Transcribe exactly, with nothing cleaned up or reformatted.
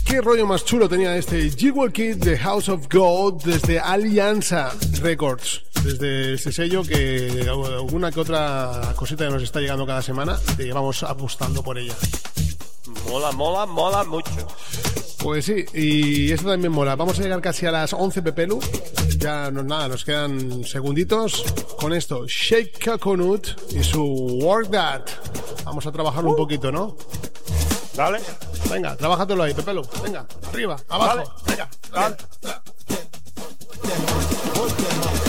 Qué rollo más chulo tenía este Jewel Kid de House of Gold desde Alianza Records, desde ese sello que alguna que otra cosita que nos está llegando cada semana te llevamos apostando por ella. Mola, mola, mola mucho. Pues sí, y esto también mola. Vamos a llegar casi a las once, Pepelu. Ya no nada, nos quedan segunditos con esto. Shake Coconut y su Work That. Vamos a trabajarlo uh. un poquito, ¿no? Dale. Venga, trabájatelo ahí, Pepelu. Venga, arriba, abajo. Dale. Venga, dale. dale.